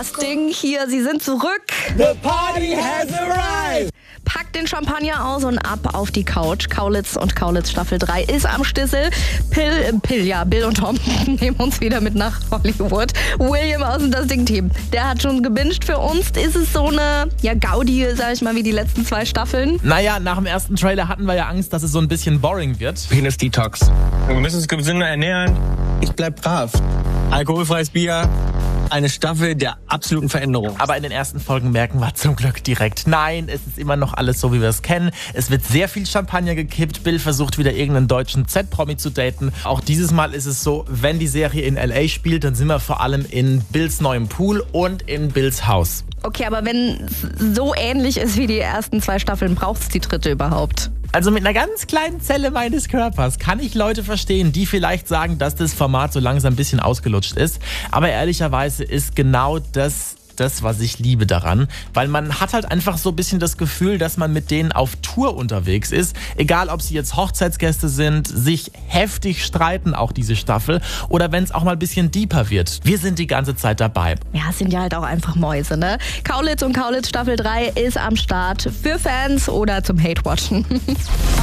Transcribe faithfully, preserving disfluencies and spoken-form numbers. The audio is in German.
das Ding hier. Sie sind zurück. The party has arrived. Packt den Champagner aus und ab auf die Couch. Kaulitz und Kaulitz Staffel drei ist am Stissel. Pill, Pill, ja, Bill und Tom nehmen uns wieder mit nach Hollywood. William aus dem Das Ding-Team, der hat schon gebinged für uns. Ist es so eine, ja, Gaudi, sag ich mal, wie die letzten zwei Staffeln? Naja, nach dem ersten Trailer hatten wir ja Angst, dass es so ein bisschen boring wird. Penis-Detox. Wir müssen uns gesünder ernähren. Ich bleib brav. Alkoholfreies Bier. Eine Staffel der absoluten Veränderung. Aber in den ersten Folgen merken wir zum Glück direkt, nein, es ist immer noch alles so, wie wir es kennen. Es wird sehr viel Champagner gekippt. Bill versucht wieder irgendeinen deutschen Z-Promi zu daten. Auch dieses Mal ist es so, wenn die Serie in L A spielt, dann sind wir vor allem in Bills neuem Pool und in Bills Haus. Okay, aber wenn es so ähnlich ist wie die ersten zwei Staffeln, braucht es die dritte überhaupt? Also mit einer ganz kleinen Zelle meines Körpers kann ich Leute verstehen, die vielleicht sagen, dass das Format so langsam ein bisschen ausgelutscht ist. Aber ehrlicherweise ist genau das das, was ich liebe daran. Weil man hat halt einfach so ein bisschen das Gefühl, dass man mit denen auf Tour unterwegs ist. Egal, ob sie jetzt Hochzeitsgäste sind, sich heftig streiten, auch diese Staffel. Oder wenn es auch mal ein bisschen deeper wird. Wir sind die ganze Zeit dabei. Ja, es sind ja halt auch einfach Mäuse, ne? Kaulitz und Kaulitz Staffel drei ist am Start für Fans oder zum Hate-Watchen.